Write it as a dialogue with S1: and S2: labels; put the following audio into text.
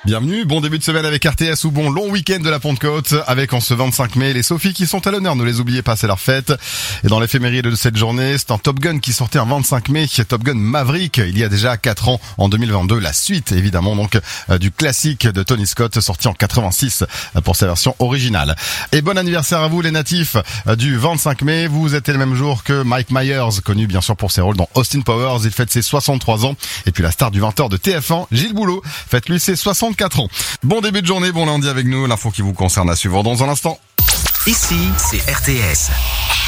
S1: Bienvenue, bon début de semaine avec RTS ou bon long week-end de la Pentecôte avec en ce 25 mai les Sophies qui sont à l'honneur, ne les oubliez pas, c'est leur fête. Et dans l'éphéméride de cette journée, c'est un Top Gun qui sortait un 25 mai, Top Gun Maverick, il y a déjà 4 ans, en 2022, la suite évidemment donc du classique de Tony Scott sorti en 86 pour sa version originale. Et bon anniversaire à vous les natifs du 25 mai, vous êtes le même jour que Mike Myers, connu bien sûr pour ses rôles dans Austin Powers, il fête ses 63 ans. Et puis la star du 20h de TF1, Gilles Boulot, fête lui ses 64 ans. Bon début de journée, bon lundi avec nous, l'info qui vous concerne à suivre dans un instant.
S2: Ici, c'est RTS.